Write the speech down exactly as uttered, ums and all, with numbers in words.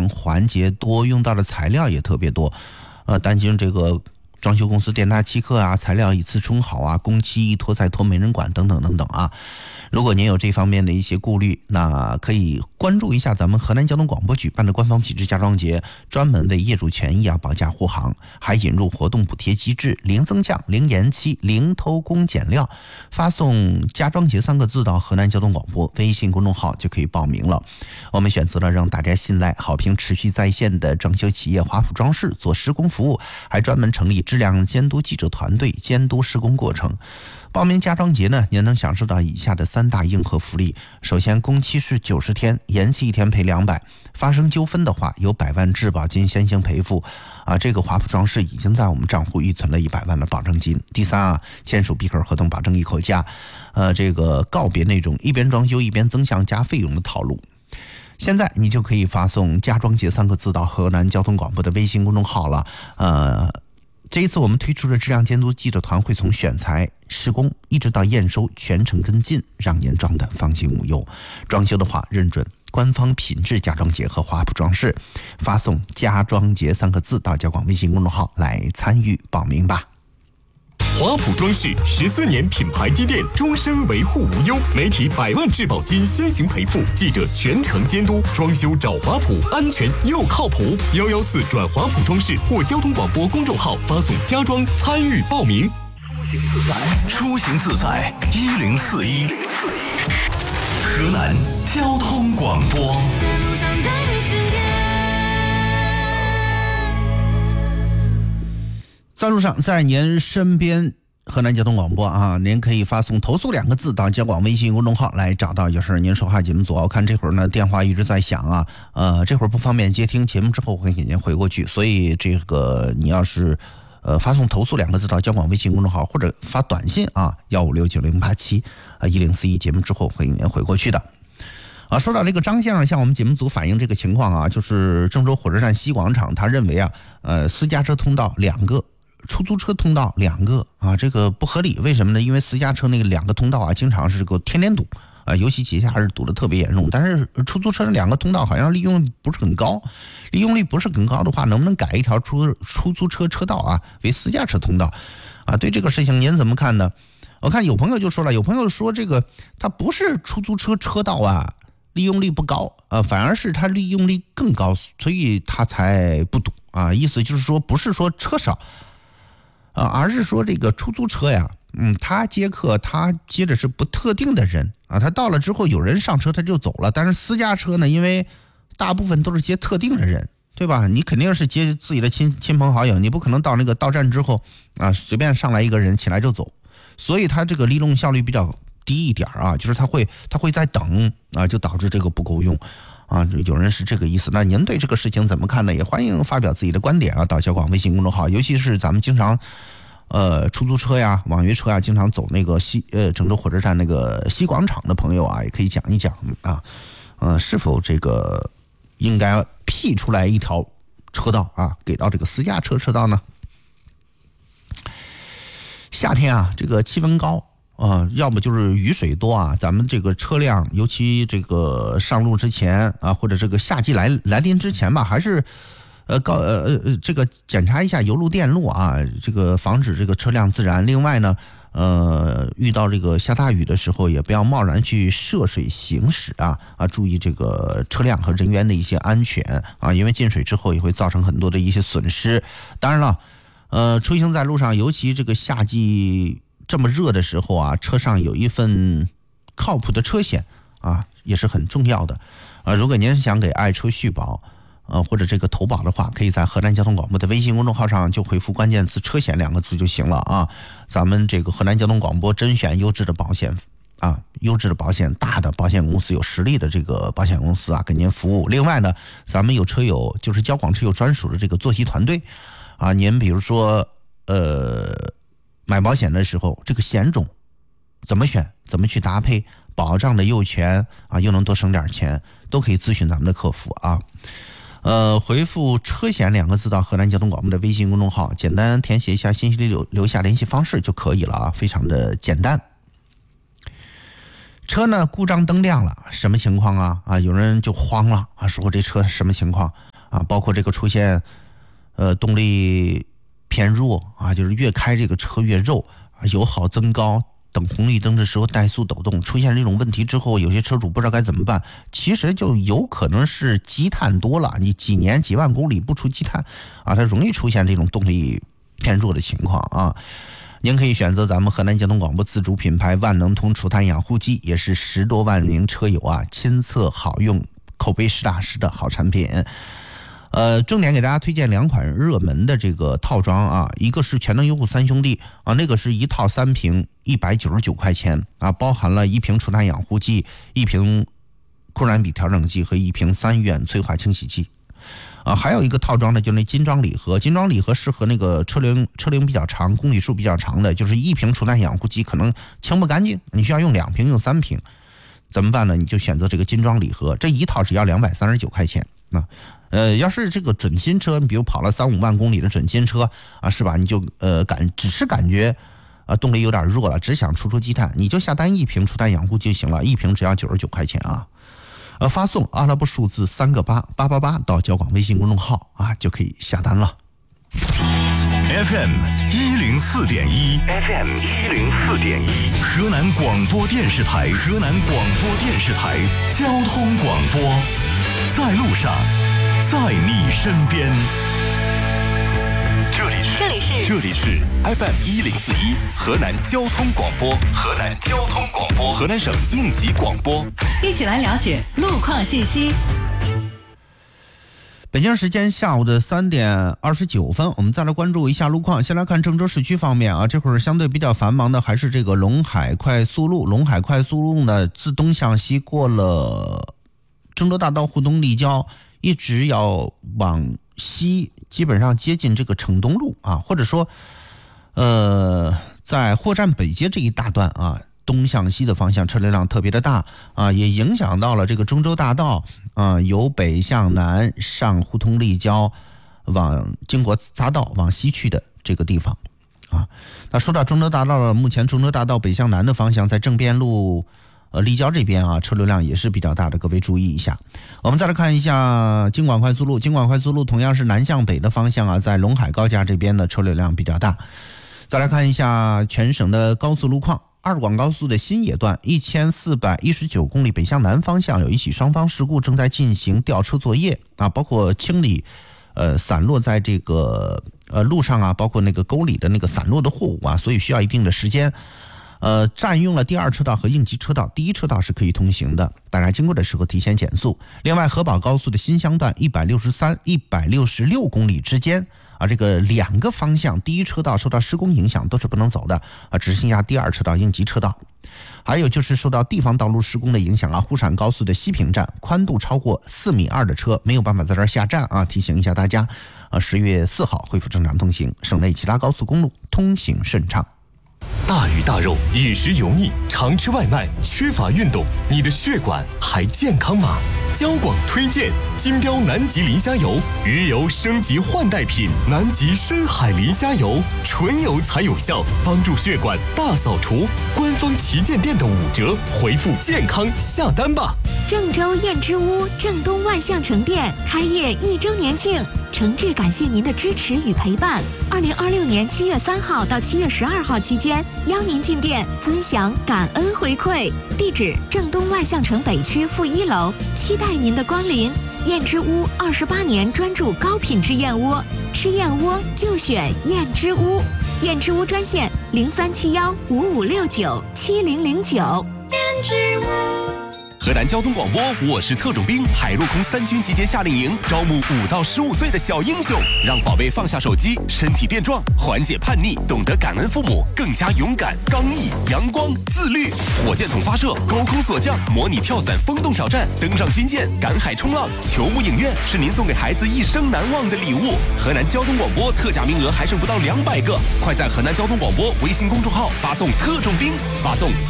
长环节多，用到的材料也特别多，呃，担心这个装修公司店大欺客啊，材料一次冲好啊，工期一拖再拖没人管等等等等啊。如果您有这方面的一些顾虑，那可以关注一下咱们河南交通广播举办的官方品质家装节，专门为业主权益啊保驾护航，还引入活动补贴机制，零增降、零延期、零偷工减料。发送家装节三个字到河南交通广播微信公众号就可以报名了。我们选择了让大家信赖、好评持续在线的装修企业华普装饰做施工服务，还专门成立质量监督记者团队监督施工过程。报名家装节呢，您能享受到以下的三大硬核福利。首先，工期是九十天，延期一天赔两百，发生纠纷的话有百万质保金先行赔付啊。这个华普装饰已经在我们账户预存了一百万的保证金。第三啊，签署闭口合同保证一口价，呃，这个告别那种一边装修一边增项加费用的套路。现在你就可以发送家装节三个字到河南交通广播的微信公众号了，呃。这一次我们推出的质量监督记者团会从选材、施工一直到验收全程跟进，让您装的放心无忧。装修的话，认准官方品质家装节和华普装饰，发送家装节三个字到交广微信公众号来参与报名吧。 华普装饰十四年品牌积淀，终身维护无忧，媒体百万质保金先行赔付，记者全程监督，装修找华普，安全又靠谱。幺幺四转华普装饰或交通广播公众号发送家装参与报名。 出行自在一零四一，河南交通广播。 在路上，在您身边，河南交通广播啊，您可以发送投诉两个字到交广微信公众号来找到。有事您说话节目组，我看这会儿呢电话一直在响啊，呃，这会儿不方便接听，节目之后会给您回过去，所以这个你要是呃发送投诉两个字到交广微信公众号，或者发短信啊幺五六九零八七啊一零四一，节目之后会给您回过去的。啊，说到这个张先生向我们节目组反映这个情况啊，就是郑州火车站西广场，他认为啊，呃，私家车通道两个。出租车通道两个啊，这个不合理。为什么呢？因为私家车那个两个通道啊，经常是这个天天堵啊，尤其节假日堵得特别严重。但是出租车的两个通道好像利用率不是很高，利用率不是很高的话，能不能改一条出出租车车道啊为私家车通道啊？对这个事情您怎么看呢？我看有朋友就说了，有朋友说这个它不是出租车车道啊，利用率不高啊，反而是它利用率更高，所以它才不堵啊。意思就是说，不是说车少。啊，而是说这个出租车呀，嗯，他接客，他接的是不特定的人啊，他到了之后有人上车他就走了。但是私家车呢，因为大部分都是接特定的人，对吧？你肯定是接自己的亲亲朋好友，你不可能到那个到站之后啊，随便上来一个人起来就走，所以他这个利用效率比较低一点啊，就是他会他会在等啊，就导致这个不够用。啊，有人是这个意思。那您对这个事情怎么看呢？也欢迎发表自己的观点啊，到小广微信公众号，尤其是咱们经常，呃，出租车呀、网约车啊，经常走那个西呃郑州火车站那个西广场的朋友啊，也可以讲一讲啊，呃，是否这个应该辟出来一条车道啊，给到这个私家车车道呢？夏天啊，这个气温高。啊，要么就是雨水多啊，咱们这个车辆，尤其这个上路之前啊，或者这个夏季来来临之前吧，还是呃高呃呃这个检查一下油路电路啊，这个防止这个车辆自燃。另外呢，呃，遇到这个下大雨的时候，也不要贸然去涉水行驶啊啊，注意这个车辆和人员的一些安全啊，因为进水之后也会造成很多的一些损失。当然了，呃，出行在路上，尤其这个夏季。这么热的时候啊，车上有一份靠谱的车险啊，也是很重要的啊。如果您想给爱车续保，呃或者这个投保的话，可以在河南交通广播的微信公众号上就回复关键词“车险”两个字就行了啊。咱们这个河南交通广播甄选优质的保险啊，优质的保险，大的保险公司，有实力的这个保险公司啊，给您服务。另外呢，咱们有车友就是交广车友专属的这个坐席团队啊，您比如说呃。买保险的时候，这个险种怎么选，怎么去搭配，保障的又全啊，又能多省点钱，都可以咨询咱们的客服啊。呃，回复车险两个字到河南交通广播的微信公众号，简单填写一下信息里留留下联系方式就可以了啊，非常的简单。车呢故障灯亮了，什么情况啊？啊，有人就慌了啊，说我这车什么情况啊，包括这个出现呃动力偏弱啊，就是越开这个车越肉，油耗增高，等红绿灯的时候怠速抖动，出现这种问题之后，有些车主不知道该怎么办，其实就有可能是积碳多了，你几年几万公里不出积碳啊，它容易出现这种动力偏弱的情况啊。您可以选择咱们河南交通广播自主品牌万能通除碳养护剂，也是十多万名车友啊亲测好用、口碑实打实的好产品。呃，重点给大家推荐两款热门的这个套装啊，一个是全能优护三兄弟啊，那个是一套三瓶一百九十九块钱啊，包含了一瓶除碳养护剂、一瓶酷燃比调整剂和一瓶三元催化清洗剂。啊，还有一个套装呢，就是那金装礼盒。金装礼盒适合那个车龄车龄比较长、公里数比较长的，就是一瓶除碳养护剂可能清不干净，你需要用两瓶、用三瓶，怎么办呢？你就选择这个金装礼盒，这一套只要两百三十九块钱啊。呃，要是这个准新车，你比如跑了三五万公里的准新车啊，是吧？你就呃感只是感觉啊动力有点弱了，只想除除积碳，你就下单一瓶除碳养护就行了，一瓶只要九十九块钱啊。呃，发送阿拉伯数字三个八八八八到交广微信公众号啊，就可以下单了。 F M 一零四点一 ，F M 一零四点一，河南广播电视台，河南广播电视台交通广播，在路上，在你身边。这里是这里是这里是 F M 一零四一河南交通广播，河南交通广播，河南省应急广播， 一起来了解路况信息。 北京时间下午的三点二十九分，我们再来关注一下路况。先来看郑州市区方面啊，这会儿相对比较繁忙的还是这个陇海快速路。陇海快速路呢，自东向西过了郑州大道沪东立交，一直要往西，基本上接近这个城东路啊，或者说，呃，在货站北街这一大段啊。东向西的方向车流量特别的大啊，也影响到了这个中州大道啊，由北向南上沪通立交，往经过匝道往西去的这个地方啊。那说到中州大道，目前中州大道北向南的方向在正边路呃立交这边啊，车流量也是比较大的，各位注意一下。我们再来看一下京广快速路，京广快速路同样是南向北的方向啊，在陇海高架这边的车流量比较大。再来看一下全省的高速路况。二广高速的新野段一千四百一十九公里北向南方向有一起双方事故，正在进行吊车作业啊，包括清理呃散落在这个呃路上啊，包括那个沟里的那个散落的货物啊，所以需要一定的时间。呃，占用了第二车道和应急车道，第一车道是可以通行的，大家经过的时候提前减速。另外，河宝高速的新乡段一百六十三、一百六十六公里之间啊，这个两个方向第一车道受到施工影响都是不能走的啊，只剩下第二车道应急车道。还有就是受到地方道路施工的影响啊，沪陕高速的西平站宽度超过四米二的车没有办法在这儿下站啊，提醒一下大家啊，十月四号恢复正常通行，省内其他高速公路通行顺畅。 大鱼大肉，饮食油腻，常吃外卖，缺乏运动，你的血管还健康吗？交广推荐金标南极磷虾油，鱼油升级换代品，南极深海磷虾油，纯油才有效，帮助血管大扫除。官方旗舰店的五折，回复健康下单吧。 郑州燕之屋正东万象城店开业一周年庆，诚挚感谢您的支持与陪伴。二零二六年七月三号到七月十二号期间，邀您进店尊享感恩回馈。地址：正东万象城北区负一楼，期待您的光临。燕之屋二十八年专注高品质燕窝，吃燕窝就选燕之屋。燕之屋专线零三七幺五五六九七零零九。燕之屋。 河南交通广播，我是特种兵，海陆空三军集结夏令营，招募五到十五岁的小英雄，让宝贝放下手机，身体变壮，缓解叛逆，懂得感恩父母，更加勇敢、刚毅、阳光、自律。火箭筒发射，高空锁降，模拟跳伞风洞挑战，登上军舰，赶海冲浪，球幕影院，是您送给孩子一生难忘的礼物。河南交通广播特价名额还剩不到两百个，快在河南交通广播微信公众号发送特种兵，发送